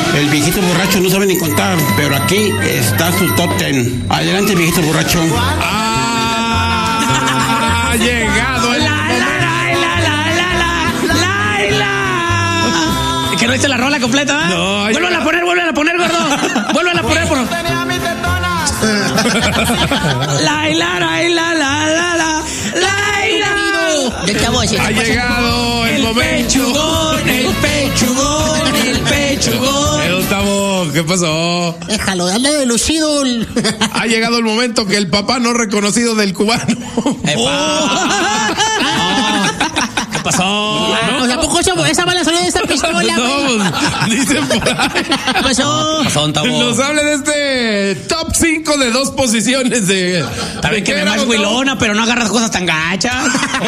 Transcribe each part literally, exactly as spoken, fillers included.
El viejito borracho no sabe ni contar, pero aquí está su top ten. Adelante, viejito borracho. Ah, ha llegado el... La, la, la, la, la, la, la, la. ¿Que no hice la rola completa? ¿eh? No, vuelvan a poner, vuelvan a poner, gordo. Vuelvan a poner, por La, la, la, la, la, la, la, ¿De qué voy a decir? Ha llegado el, el momento. Pechugón, el pechugón, el pechugón. El Gustavo, ¿qué pasó? Déjalo, anda de lucido. Ha llegado el momento que el papá no reconocido del cubano. ¡Epa! ¿Qué pasó? ¿No? O sea, ¿a poco esa bala salió de esta pistola? No, dicen por ahí. ¿Qué pasó? Nos hable de este top cinco de dos posiciones de... También que me más huilona, pero no agarras cosas tan gachas.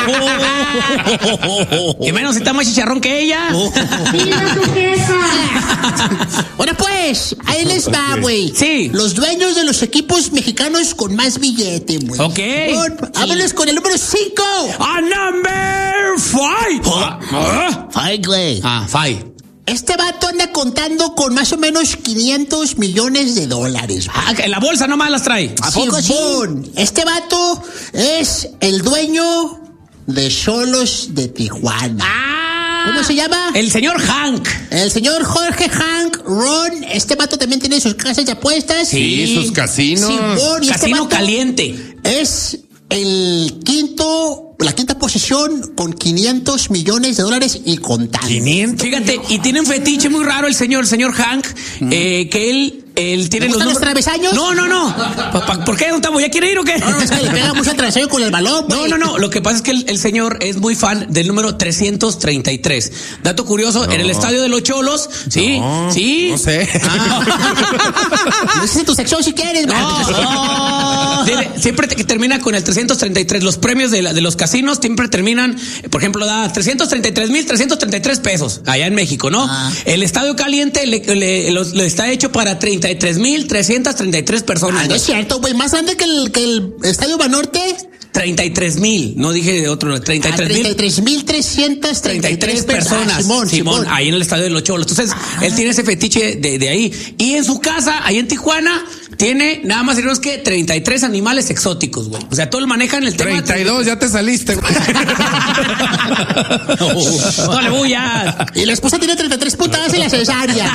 Y menos si está más chicharrón que ella. ¡Viva tu jefa! Ahora pues, ahí les va, güey. Sí. Los dueños de los equipos mexicanos con más billete, güey. Ok. Háblenles con el número cinco. ¡A number five! ¿Ah? Five, güey. Ah, five. Este vato anda contando con más o menos quinientos millones de dólares. Ah, en la bolsa nomás las trae. ¿A poco sí? Este vato es el dueño de Xolos de Tijuana. Ah, ¿Cómo se llama? El señor Hank. El señor Jorge Hank Ron. Este vato también tiene sus casas de apuestas. Sí, y sus casinos. Simón, y Casino este vato caliente. Es el quinto, la quinta posición con quinientos millones de dólares y contando. quinientos. Fíjate, y tiene un fetiche muy raro el señor, el señor Hank, mm. eh, que él Él tiene ¿Le los, los travesaños? No, no, no. ¿Por qué, Gustavo? ¿Ya quiere ir o qué? No, no, es que le pega mucho travesaño con el balón, No, no, no. Lo que pasa es que el, el señor es muy fan del número trescientos treinta y tres. Dato curioso, no. En el estadio de los Cholos, sí, no, sí. No sé. Ah. No sé si tu sección si quieres, no, no. Dile, siempre te, que termina con el trescientos treinta y tres. Los premios de, la, de los casinos siempre terminan, por ejemplo, da trescientos treinta y tres mil trescientos treinta y tres pesos allá en México, ¿no? Ah. El estadio caliente le, le, le, le está hecho para treinta y tres mil trescientos treinta y tres personas. Ah, no es cierto, güey. Más grande que el, que el Estadio Banorte. treinta y tres mil, no dije otro, treinta y tres mil. treinta y tres mil trescientos treinta y tres personas. Ah, Simón, Simón, Simón, ahí en el estadio de los Cholos. Entonces, ah. él tiene ese fetiche de, de ahí. Y en su casa, ahí en Tijuana, tiene nada más y menos que treinta y tres animales exóticos, güey. O sea, todo el manejan el tema. treinta y dos, ya te saliste, güey. No, no le bullas. Y la esposa tiene treinta y tres puntadas en la cesárea.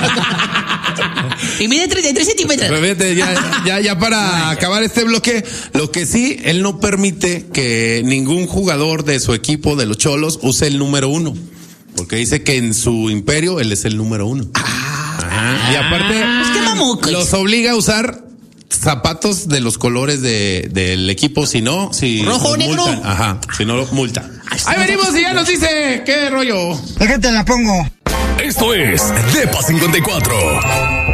Y mide treinta y tres centímetros. Pero fíjate, ya, ya, ya para Ay, acabar este bloque, lo que sí, él no permite que ningún jugador de su equipo de los Cholos use el número uno. Porque dice que en su imperio él es el número uno. Ah, Ajá. Y aparte, pues qué mamucos. Los obliga a usar zapatos de los colores de, del equipo, si no, si rojo, negro. Multan. Ajá, si no lo multa. Ahí venimos y ya nos dice qué rollo. Déjate la pongo. Esto es Depa cincuenta y cuatro.